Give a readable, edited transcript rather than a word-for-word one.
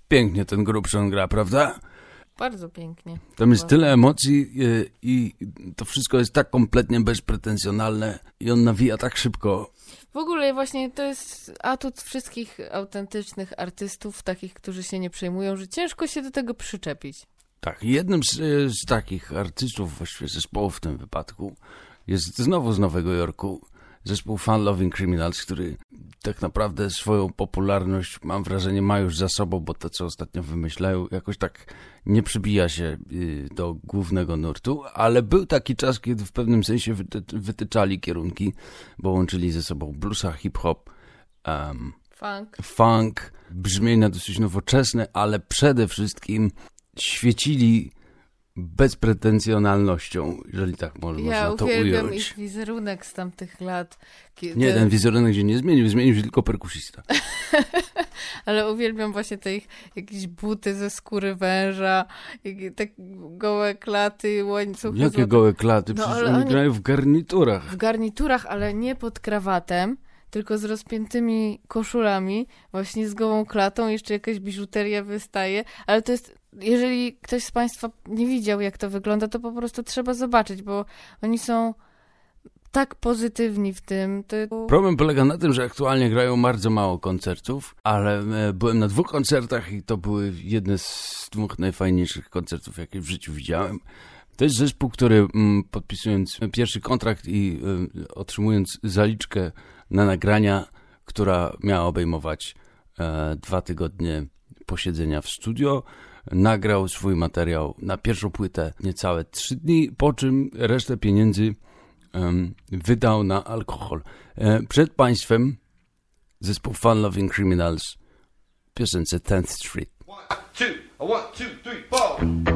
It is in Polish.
Pięknie ten Grubszon gra, prawda? Bardzo pięknie. Tam jest tyle emocji i to wszystko jest tak kompletnie bezpretensjonalne i on nawija tak szybko. W ogóle właśnie to jest atut wszystkich autentycznych artystów, takich, którzy się nie przejmują, że ciężko się do tego przyczepić. Tak, jednym z takich artystów, właściwie zespołów w tym wypadku, jest znowu z Nowego Jorku zespół Fun Loving Criminals, który tak naprawdę swoją popularność, mam wrażenie, ma już za sobą, bo to, co ostatnio wymyślają, jakoś tak nie przybija się do głównego nurtu, ale był taki czas, kiedy w pewnym sensie wytyczali kierunki, bo łączyli ze sobą bluesa, hip-hop, funk, brzmienia dosyć nowoczesne, ale przede wszystkim świecili bezpretensjonalnością, jeżeli tak można to ująć. Ja uwielbiam ich wizerunek z tamtych lat. Nie, ten wizerunek się nie zmienił się tylko perkusista. Ale uwielbiam właśnie te ich jakieś buty ze skóry węża, te gołe klaty, łańcuchy. Jakie gołe klaty? Przecież oni grają w garniturach. W garniturach, ale nie pod krawatem, tylko z rozpiętymi koszulami, właśnie z gołą klatą, jeszcze jakaś biżuteria wystaje, ale to jest, jeżeli ktoś z Państwa nie widział, jak to wygląda, to po prostu trzeba zobaczyć, bo oni są tak pozytywni w tym. Problem polega na tym, że aktualnie grają bardzo mało koncertów, ale byłem na 2 koncertach i to były jedne z 2 najfajniejszych koncertów, jakie w życiu widziałem. To jest zespół, który podpisując pierwszy kontrakt i otrzymując zaliczkę na nagrania, która miała obejmować 2 tygodnie posiedzenia w studio, nagrał swój materiał na pierwszą płytę niecałe 3 dni, po czym resztę pieniędzy wydał na alkohol. Przed Państwem zespół Fun Loving Criminals w piosence 10th Street. 1, 2, 1, 2, 3, 4.